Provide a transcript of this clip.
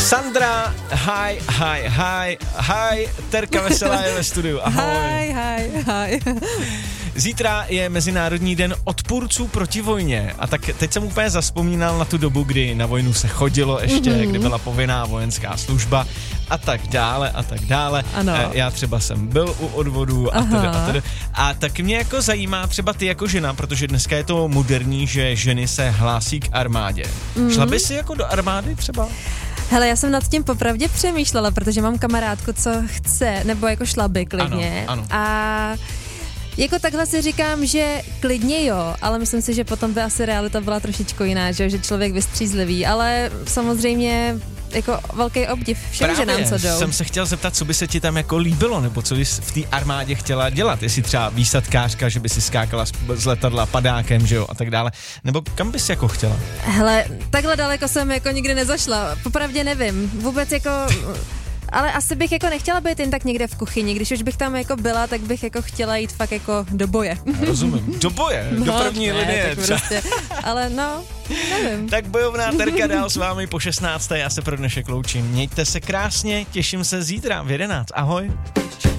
Sandra, hi, Terka Veselá je ve studiu, ahoj. Hi. Zítra je Mezinárodní den odpůrců proti vojně a tak teď jsem úplně zavzpomínal na tu dobu, kdy na vojnu se chodilo ještě, kdy byla povinná vojenská služba a tak dále. Ano. Já třeba jsem byl u odvodu a tedy. A tak mě jako zajímá třeba ty jako žena, protože dneska je to moderní, že ženy se hlásí k armádě. Šla by si jako do armády třeba? Hele, já jsem nad tím popravdě přemýšlela, protože mám kamarádku, co chce, nebo jako šla by klidně. Ano. A jako takhle si říkám, že klidně jo, ale myslím si, že potom by asi realita byla trošičku jiná, že člověk vystřízlivý, ale samozřejmě jako velký obdiv všem ženám, co jdou. Jsem se chtěl zeptat, co by se ti tam jako líbilo, nebo co bys v té armádě chtěla dělat, jestli třeba výsadkářka, že by si skákala z letadla padákem, že jo, a tak dále, nebo kam bys jako chtěla? Hele, takhle daleko jsem jako nikdy nezašla, popravdě nevím, vůbec jako... Ale asi bych jako nechtěla být jen tak někde v kuchyni, když už bych tam jako byla, tak bych jako chtěla jít fakt jako do boje. Rozumím, do boje, do první linie. Prostě, ale no, nevím. Tak bojovná Terka dál s vámi po 16. Já se pro dnešek loučím. Mějte se krásně, těším se zítra v 11. Ahoj.